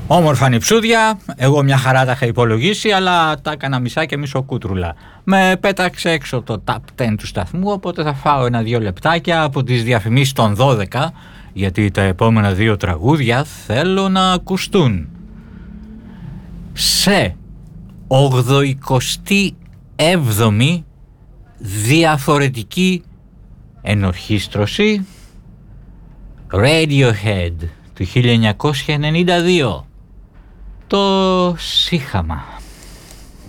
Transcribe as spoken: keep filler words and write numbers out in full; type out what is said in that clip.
Όμορφα νηψούδια, εγώ μια χαρά τα είχα υπολογίσει, αλλά τα έκανα μισά και μισοκούτρουλα. Με πέταξε έξω το top δέκα του σταθμού, οπότε θα φάω ένα-δύο λεπτάκια από τις διαφημίσεις των δώδεκα, γιατί τα επόμενα δύο τραγούδια θέλω να ακουστούν. Σε ογδοηκοστή έβδομη διαφορετική ενορχήστρωση, Radiohead του χίλια εννιακόσια ενενήντα δύο, το Σύχαμα.